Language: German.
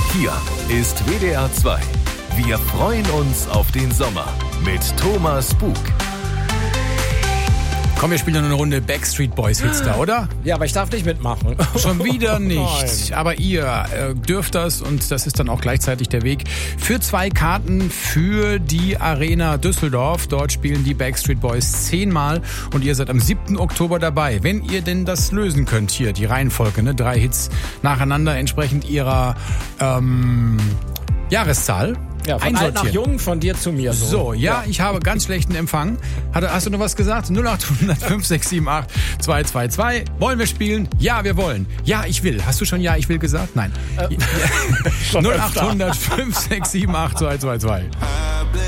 Hier ist WDR 2. Wir freuen uns auf den Sommer mit Thomas Bug. Komm, wir spielen noch eine Runde Backstreet Boys Hits da, oder? Ja, aber ich darf nicht mitmachen. Schon wieder nicht. Nein. Aber ihr dürft das und das ist dann auch gleichzeitig der Weg für 2 Karten für die Arena Düsseldorf. Dort spielen die Backstreet Boys 10-mal und ihr seid am 7. Oktober dabei. Wenn ihr denn das lösen könnt, hier die Reihenfolge, ne? 3 Hits nacheinander entsprechend ihrer Jahreszahl. Ja, von alt nach jung, von dir zu mir. So, ja, ich habe ganz schlechten Empfang. Hast du noch was gesagt? 0800 5678 222. Wollen wir spielen? Ja, wir wollen. Ja, ich will. Hast du schon Ja, ich will gesagt? Nein. 0800 5678 222.